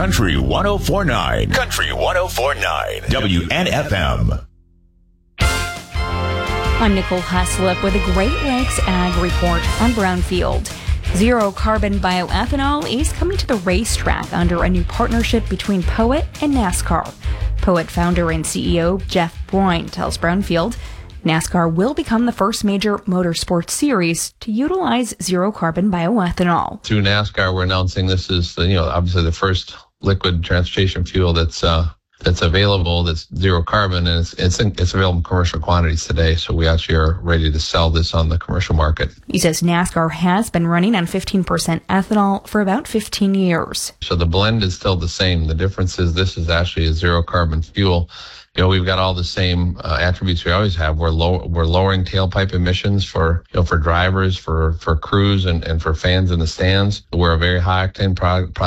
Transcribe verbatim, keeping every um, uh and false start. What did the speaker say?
Country one oh four point nine. Country one oh four point nine. W N F M. I'm Nicole Haslip with a Great Lakes Ag Report on Brownfield. Zero carbon bioethanol is coming to the racetrack under a new partnership between Poet and NASCAR. Poet founder and C E O Jeff Boyne tells Brownfield NASCAR will become the first major motorsports series to utilize zero carbon bioethanol. Through NASCAR, we're announcing this is, the, you know, obviously the first liquid transportation fuel that's uh, that's available, that's zero carbon, and it's it's, in, it's available in commercial quantities today. So we actually are ready to sell this on the commercial market. He says NASCAR has been running on fifteen percent ethanol for about fifteen years. So the blend is still the same. The difference is this is actually a zero carbon fuel. You know, we've got all the same uh, attributes we always have. We're low, we're lowering tailpipe emissions for, you know, for drivers, for, for crews, and, and for fans in the stands. We're a very high octane product.